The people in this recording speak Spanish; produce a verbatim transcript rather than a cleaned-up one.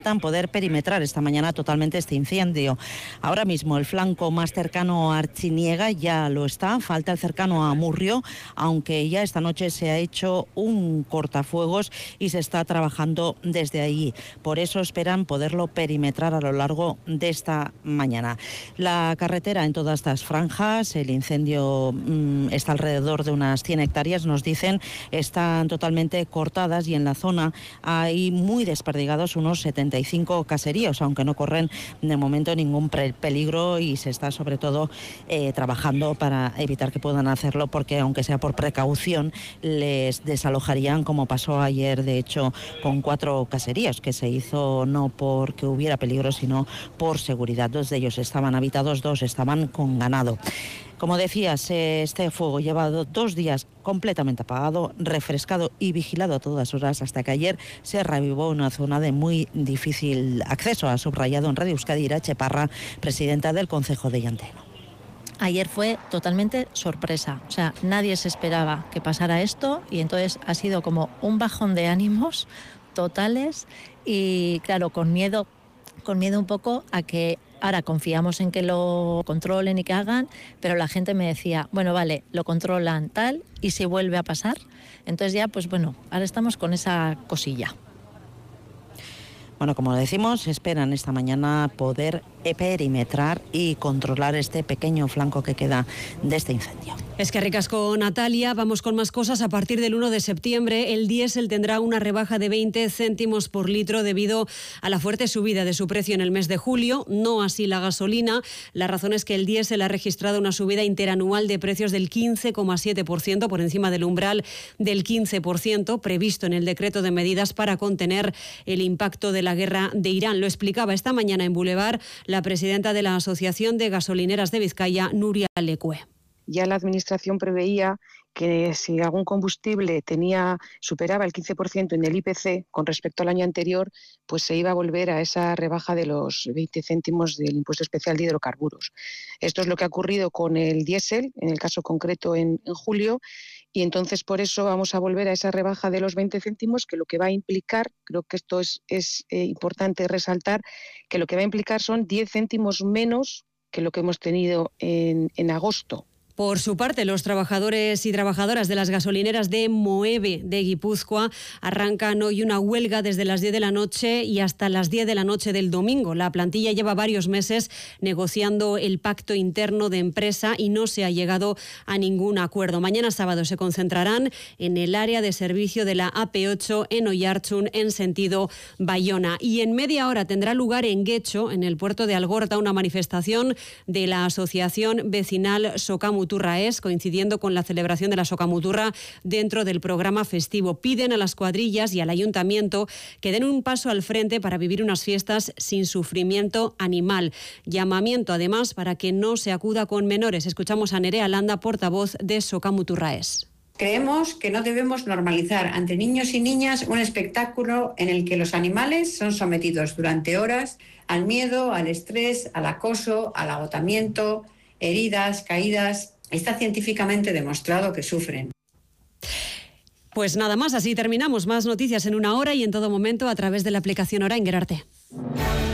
poder perimetrar esta mañana totalmente este incendio. Ahora mismo el flanco más cercano a Artziniega ya lo está, falta el cercano a Murrio, aunque ya esta noche se ha hecho un cortafuegos y se está trabajando desde allí. Por eso esperan poderlo perimetrar a lo largo de esta mañana. La carretera en todas estas franjas, el incendio mmm, está alrededor de unas cien hectáreas, nos dicen, están totalmente cortadas y en la zona hay muy desperdigados unos setenta y cinco caseríos, aunque no corren de momento ningún peligro y se está sobre todo eh, trabajando para evitar que puedan hacerlo, porque aunque sea por precaución les desalojarían, como pasó ayer de hecho con cuatro caseríos, que se hizo no porque hubiera peligro sino por seguridad. Dos de ellos estaban habitados, dos estaban con ganado. Como decías, este fuego lleva dos días completamente apagado, refrescado y vigilado a todas horas hasta que ayer se reavivó una zona de muy difícil acceso. Ha subrayado en Radio Euskadi Irache Parra, presidenta del Concejo de Llanteno. Ayer fue totalmente sorpresa, o sea, nadie se esperaba que pasara esto y entonces ha sido como un bajón de ánimos totales y claro, con miedo, con miedo un poco a que ahora confiamos en que lo controlen y que hagan, pero la gente me decía, bueno, vale, lo controlan tal y si vuelve a pasar, entonces ya, pues bueno, ahora estamos con esa cosilla. Bueno, como decimos, esperan esta mañana poder perimetrar y controlar este pequeño flanco que queda de este incendio. Es que ricasco, Natalia. Vamos con más cosas. A partir del uno de septiembre, el diésel tendrá una rebaja de veinte céntimos por litro debido a la fuerte subida de su precio en el mes de julio. No así la gasolina. La razón es que el diésel ha registrado una subida interanual de precios del quince coma siete por ciento, por encima del umbral del quince por ciento previsto en el decreto de medidas para contener el impacto de la guerra de Irán. Lo explicaba esta mañana en Boulevard la presidenta de la Asociación de Gasolineras de Vizcaya, Nuria Lecue. Ya la Administración preveía que si algún combustible tenía superaba el quince por ciento en el I P C con respecto al año anterior, pues se iba a volver a esa rebaja de los veinte céntimos del impuesto especial de hidrocarburos. Esto es lo que ha ocurrido con el diésel, en el caso concreto en, en julio, y entonces por eso vamos a volver a esa rebaja de los veinte céntimos, que lo que va a implicar, creo que esto es, es eh, importante resaltar, que lo que va a implicar son diez céntimos menos que lo que hemos tenido en, en agosto. Por su parte, los trabajadores y trabajadoras de las gasolineras de Moeve de Guipúzcoa arrancan hoy una huelga desde las diez de la noche y hasta las diez de la noche del domingo. La plantilla lleva varios meses negociando el pacto interno de empresa y no se ha llegado a ningún acuerdo. Mañana sábado se concentrarán en el área de servicio de la A P ocho en Oiartzun en sentido Bayona. Y en media hora tendrá lugar en Guecho, en el puerto de Algorta, una manifestación de la Asociación Vecinal Socamuturra Es, coincidiendo con la celebración de la Socamuturra dentro del programa festivo. Piden a las cuadrillas y al ayuntamiento que den un paso al frente para vivir unas fiestas sin sufrimiento animal. Llamamiento además para que no se acuda con menores. Escuchamos a Nerea Landa, portavoz de Socamuturra Es. Creemos que no debemos normalizar ante niños y niñas un espectáculo en el que los animales son sometidos durante horas al miedo, al estrés, al acoso, al agotamiento, heridas, caídas. Está científicamente demostrado que sufren. Pues nada más, así terminamos. Más noticias en una hora y en todo momento a través de la aplicación Hora en Gerarte.